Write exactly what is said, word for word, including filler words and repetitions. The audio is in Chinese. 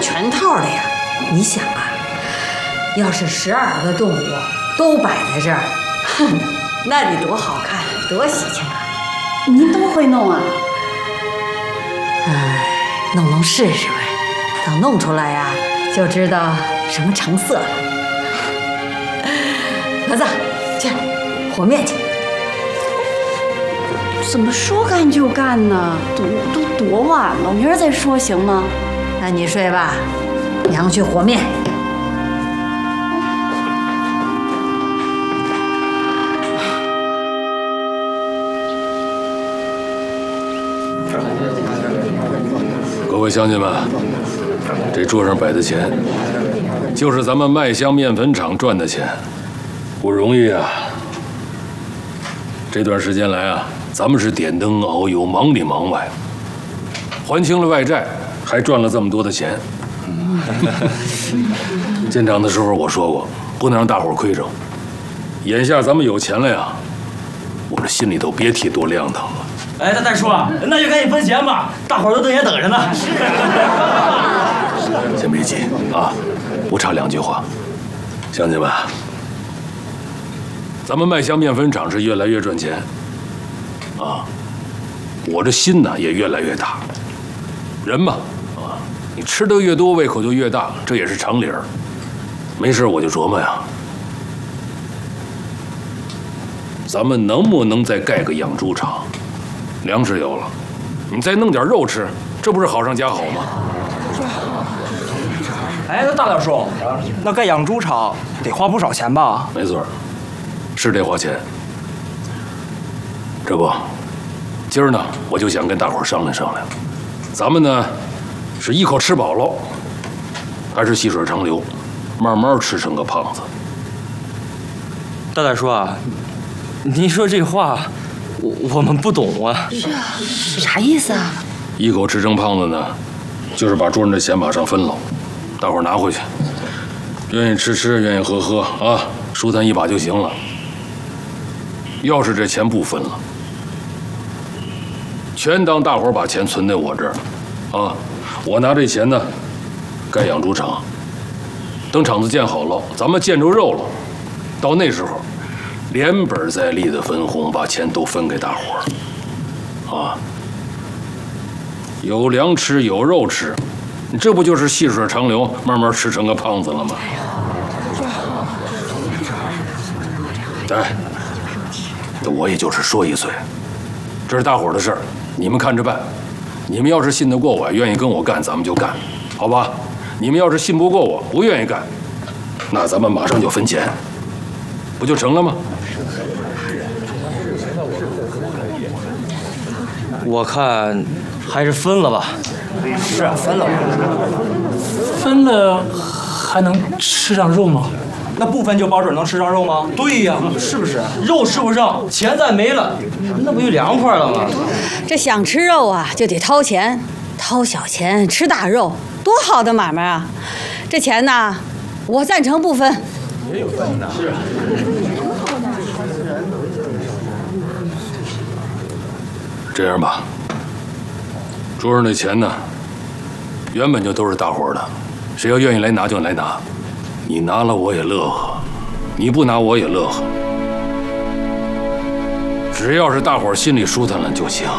全套的呀。你想啊，要是十二个动物都摆在这儿，哼，那得多好看，多喜庆啊！ 您都会弄啊？ 哎，弄弄试试呗，等弄出来呀，就知道什么成色了。儿子，去和面去。 怎么说干就干呢？都都多晚了，明儿再说行吗？ 那你睡吧，娘去和面。 各位乡亲们，这桌上摆的钱，就是咱们麦香面粉厂赚的钱，不容易啊！这段时间来啊，咱们是点灯熬油，忙里忙外，还清了外债，还赚了这么多的钱。建厂的时候我说过，不能让大伙儿亏着。眼下咱们有钱了呀，我这心里头别提多亮堂了。 哎，大大叔，那就赶紧分钱吧，大伙儿都等也等着呢。 先别急啊，我插两句话，乡亲们，咱们麦香面粉厂是越来越赚钱，啊，我这心呢也越来越大。人嘛，啊，你吃的越多，胃口就越大，这也是常理儿。没事我就琢磨呀，咱们能不能再盖个养猪场？粮食有了，你再弄点肉吃，这不是好上加好吗？ 哎，那大大叔，那盖养猪场得花不少钱吧？ 没错，是得花钱。这不，今儿呢，我就想跟大伙儿商量商量，咱们呢是一口吃饱了，还是细水长流，慢慢吃成个胖子？ 大大叔啊，您说这话，我我们不懂啊。 是啊，啥意思啊？ 一口吃成胖子呢，就是把桌上的钱马上分了，大伙儿拿回去，愿意吃吃，愿意喝喝啊，舒坦一把就行了。要是这钱不分了，全当大伙儿把钱存在我这儿，啊，我拿这钱呢，盖养猪场。等厂子建好了，咱们见着肉了，到那时候，连本带利的分红，把钱都分给大伙儿，啊，有粮吃，有肉吃，你这不就是细水长流，慢慢吃成个胖子了吗？哎，我也就是说一嘴，这是大伙儿的事儿，你们看着办。你们要是信得过我，愿意跟我干，咱们就干，好吧？你们要是信不过我，不愿意干，那咱们马上就分钱，不就成了吗？ 我看还是分了吧。是啊，分了吧。 分了还能吃上肉吗？ 那不分就保准能吃上肉吗？对呀，是不是？肉吃不上，钱再没了，那不就凉快了吗？ 这想吃肉啊，就得掏钱，掏小钱吃大肉，多好的买卖啊！这钱呢，我赞成不分。 也有分的。是。这样吧，桌上的钱呢，原本就都是大伙儿的，谁要愿意来拿就来拿。你拿了我也乐呵，你不拿我也乐呵，只要是大伙儿心里舒坦了就行。